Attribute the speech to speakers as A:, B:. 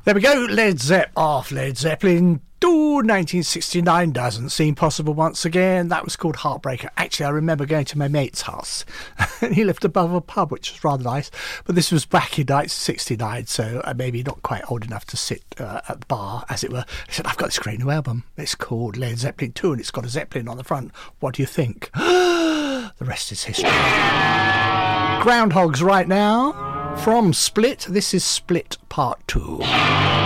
A: There we go, Led Zeppelin 2, 1969. Doesn't seem possible once again. That was called Heartbreaker. Actually, I remember going to my mate's house and he lived above a pub, which was rather nice, but this was back in 1969, so maybe not quite old enough to sit at the bar, as it were. He said, I've got this great new album. It's called Led Zeppelin 2 and it's got a Zeppelin on the front. What do you think? The rest is history. Groundhogs right now from Split. This is Split Part 2.